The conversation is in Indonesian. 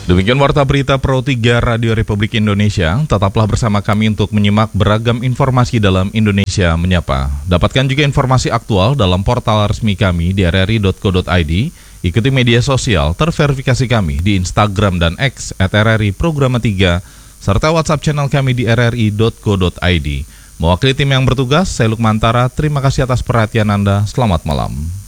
Demikian Warta Berita Pro 3 Radio Republik Indonesia. Tetaplah bersama kami untuk menyimak beragam informasi dalam Indonesia Menyapa. Dapatkan juga informasi aktual dalam portal resmi kami di rri.co.id. Ikuti media sosial terverifikasi kami di Instagram dan X @RRI Programa 3, serta WhatsApp channel kami di rri.co.id. Mewakili tim yang bertugas, saya Lukmantara. Terima kasih atas perhatian Anda. Selamat malam.